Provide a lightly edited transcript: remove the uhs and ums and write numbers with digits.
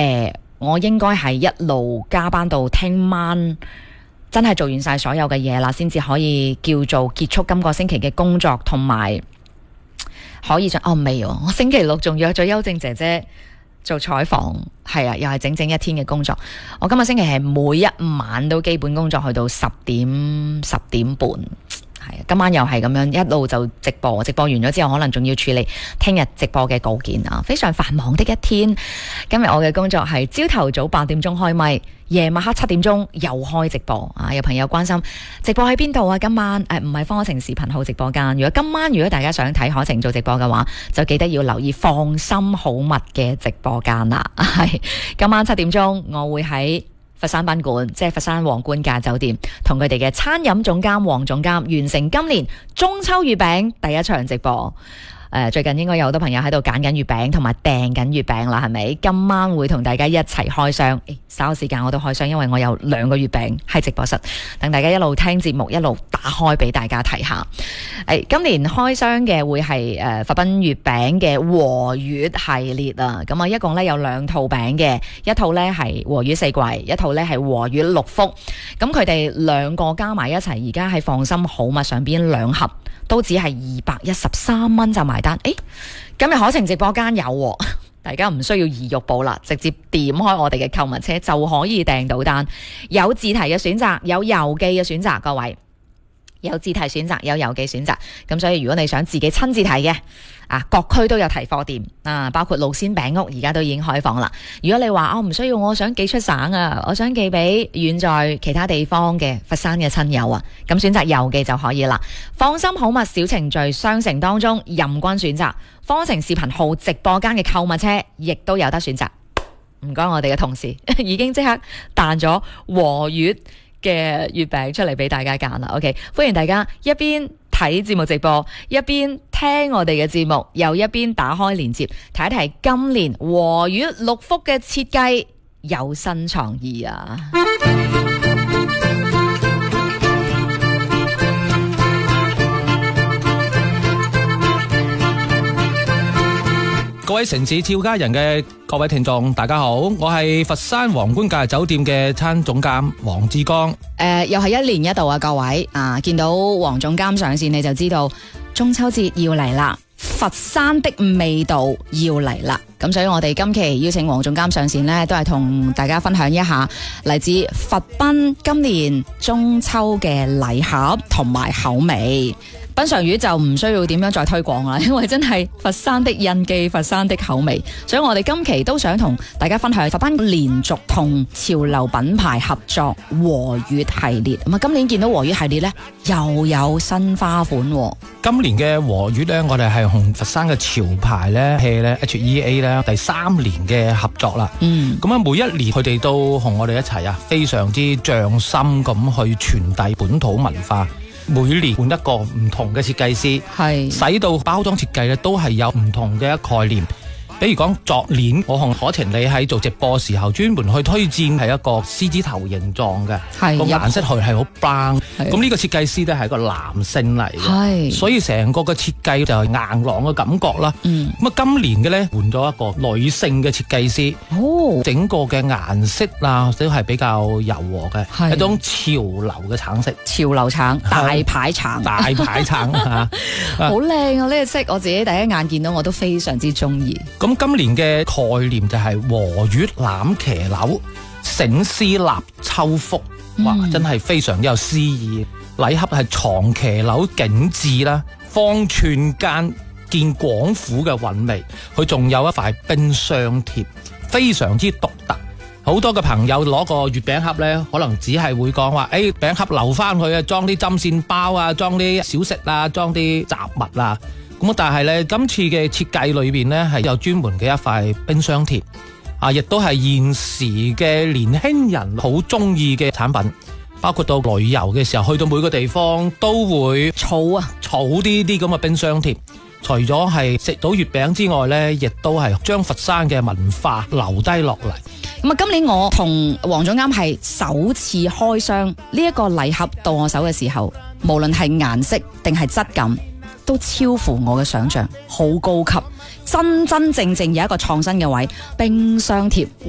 我應該係一路加班到聽晚，真係做完晒所有嘅嘢啦，先至可以叫做結束今個星期嘅工作，同埋可以未喎，我星期六仲約咗邱靜姐姐做採訪，係啊，又係整整一天嘅工作。我今個星期係每一晚都基本工作去到10點半。係啊，今晚又係咁樣一路就直播完咗之後，可能仲要處理聽日直播嘅稿件啊，非常繁忙的一天。今日我嘅工作係朝頭早8點鐘開咪，夜晚黑7點鐘又開直播啊！有朋友關心直播喺邊度啊？今晚唔係課程視頻號直播間。如果大家想睇課程做直播嘅話，就記得要留意放心好物嘅直播間啦。係今晚7點鐘，我會喺佛山賓館，即係佛山皇冠假酒店，同佢哋嘅餐飲總監黃總監完成今年中秋月餅第一場直播。最近應該有好多朋友喺度揀緊月餅同埋訂緊月餅啦，係咪？今晚會同大家一齊開箱，稍後時間我都開箱，因為我有2個月餅喺直播室，等大家一路聽節目一路打開俾大家睇下。今年開箱嘅會係佛賓月餅嘅和月系列啊，咁啊一共咧有2套餅嘅，一套咧係和月四季，一套咧係和月六福。咁佢哋2個加埋一齊，而家喺放心好物上邊2盒。都只係213蚊就埋單。今日可晴直播間有，大家唔需要移玉步啦，直接點開我哋嘅購物車就可以訂到單。有字題嘅選擇，有郵寄嘅選擇，各位有字題選擇，有郵寄選擇。咁所以如果你想自己親自提嘅，各區都有提貨店包括路線餅屋而家都已經開放啦。如果你話我唔需要，我想寄出省啊，我想寄俾遠在其他地方嘅佛山嘅親友啊，咁選擇郵寄就可以啦。放心好物小程序商城當中任君選擇，課程視頻號直播間嘅購物車亦都有得選擇。唔該我哋嘅同事已經即刻彈咗和月嘅月餅出嚟俾大家揀啦。 OK， 歡迎大家一邊睇節目直播，一邊聽我哋嘅節目，又一邊打開鏈接睇一睇今年和月六福嘅設計有新創意啊！ 各位城市俏家人嘅各位聽眾大家好，我係佛山皇冠假日酒店嘅餐總監黃志剛。 又係1年一度啊，各位見到黃總監上線你就知道中秋節要嚟啦，佛山的味道要嚟啦。咁所以我哋今期邀請黃總監上線呢，都係同大家分享一下嚟自佛賓今年中秋嘅禮盒同埋口味。品嘗魚就唔需要點樣再推廣啦，因為真係佛山的印記，佛山的口味。所以我哋今期都想同大家分享佛賓連續同潮流品牌合作和月系列。咁今年見到和月系列呢，又有新花款。 今年嘅和月呢，我哋係同佛山嘅潮牌呢 HEA 呢第3年嘅合作啦。咁每一年佢哋都同我哋一齊非常之匠心咁去傳遞本土文化。每年換一個唔同嘅設計師，使到包裝設計咧都係有唔同嘅概念。比如講昨年我同可晴你喺做直播時候專門去推薦係一個獅子頭形狀嘅，個顏色係好 brown。咁呢個設計師咧係一個男性嚟嘅，所以成個嘅設計就係硬朗嘅感覺啦。咁今年嘅咧換咗一個女性嘅設計師，整個嘅顏色都係比較柔和嘅，一種潮流嘅橙色， 潮流橙，大牌橙， 大牌橙好靚啊！呢個色我自己第一眼見到我都非常之中意。 咁今年嘅概念就係和月攬騎樓，醒獅立秋福，哇！真係非常有詩意。禮盒係藏騎樓景致啦，方寸間見廣府嘅韻味。佢仲有一塊冰箱貼，非常之獨特。好多嘅朋友攞個月餅盒呢，可能只係會講話，餅盒留翻去啊，裝啲針線包啊，裝啲小食啊，裝啲雜物啊。咁但係咧，今次嘅設計裏邊咧係有專門嘅一塊冰箱貼，亦都係現時嘅年輕人好中意嘅產品。包括到旅遊嘅時候，去到每個地方都會儲啲咁嘅冰箱貼。除咗係食到月餅之外咧，亦都係將佛山嘅文化留低落嚟。 咁今年我同黃總監係首次開箱呢一個禮盒，到我手嘅時候，無論係顏色定係質感，都超乎我嘅想象，好高級，真真正正有一個創新嘅位，冰箱貼。